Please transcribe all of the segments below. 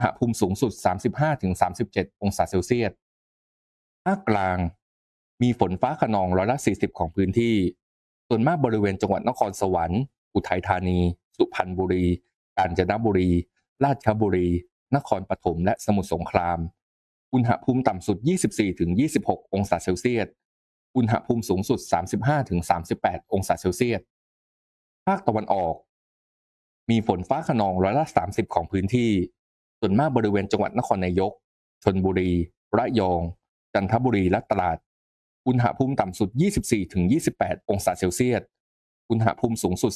อุณหภูมิสูงสุด 35-37 องศาเซลเซียสภาคกลางมีฝนฟ้าคะนอง40%ของพื้นที่ส่วนมากบริเวณจังหวัดนครสวรรค์อุทัยธานีสุพรรณบุรีกาญจนบุรีราชบุรีนครปฐมและสมุทรสงครามอุณหภูมิต่ำสุด 24-26 องศาเซลเซียสอุณหภูมิสูงสุด 35-38 องศาเซลเซียสภาคตะวันออกมีฝนฟ้าคะนอง30%ของพื้นที่ส่วนมากบริเวณจังหวัดนครนายกชลบุรีระยองจันทบุรีและตราดอุณหภูมิต่ำสุด 24-28 องศาเซลเซียสอุณหภูมิสูงสุด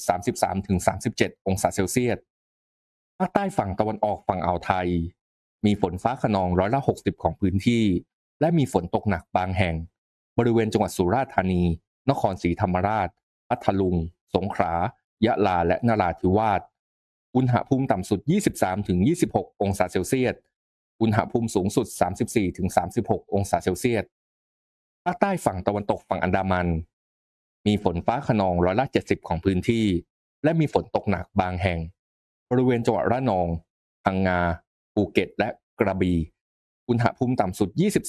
33-37 องศาเซลเซียสภาคใต้ฝั่งตะวันออกฝั่งอ่าวไทยมีฝนฟ้าคะนอง60%ของพื้นที่และมีฝนตกหนักบางแห่งบริเวณจังหวัดสุราษฎร์ธานีนครศรีธรรมราชพัทลุงสงขลายะลาและนราธิวาสอุณหภูมิต่ำสุด 23-26 องศาเซลเซียสอุณหภูมิสูงสุด 34-36 องศาเซลเซียสภาคใต้ฝั่งตะวันตกฝั่งอันดามันมีฝนฟ้าคะนอง70%ของพื้นที่และมีฝนตกหนักบางแห่งบริเวณจังหวัดระนองพังงาภูเก็ตและกระบี่อุณหภูมิต่ำสุด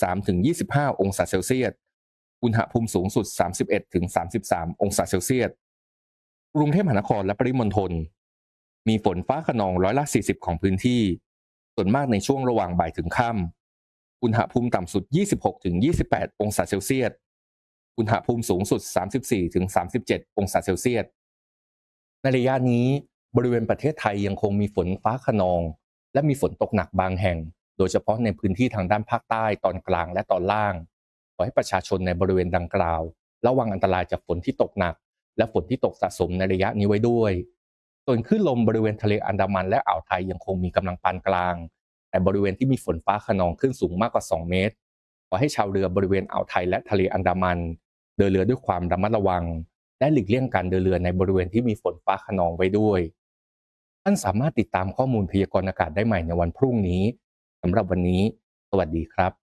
23-25 องศาเซลเซียสอุณหภูมิสูงสุด 31-33 องศาเซลเซียสกรุงเทพมหานครและปริมณฑลมีฝนฟ้าคะนอง40%ของพื้นที่ส่วนมากในช่วงระหว่างบ่ายถึงค่ำอุณหภูมิต่ำสุด 26-28 องศาเซลเซียสอุณหภูมิสูงสุด 34-37 องศาเซลเซียสในระยะนี้บริเวณประเทศไทยยังคงมีฝนฟ้าคะนองและมีฝนตกหนักบางแห่งโดยเฉพาะในพื้นที่ทางด้านภาคใต้ตอนกลางและตอนล่างขอให้ประชาชนในบริเวณดังกล่าวระวังอันตรายจากฝนที่ตกหนักและฝนที่ตกสะสมในระยะนี้ไว้ด้วยส่วนคลื่นลมบริเวณทะเลอันดามันและอ่าวไทยยังคงมีกำลังปานกลางแต่บริเวณที่มีฝนฟ้าคะนองคลื่นสูงมากกว่า2 เมตรขอให้ชาวเรือบริเวณอ่าวไทยและทะเลอันดามันเดินเรือด้วยความระมัดระวังและหลีกเลี่ยงการเดินเรือในบริเวณที่มีฝนฟ้าคะนองไว้ด้วยท่านสามารถติดตามข้อมูลพยากรณ์อากาศได้ใหม่ในวันพรุ่งนี้สำหรับวันนี้สวัสดีครับ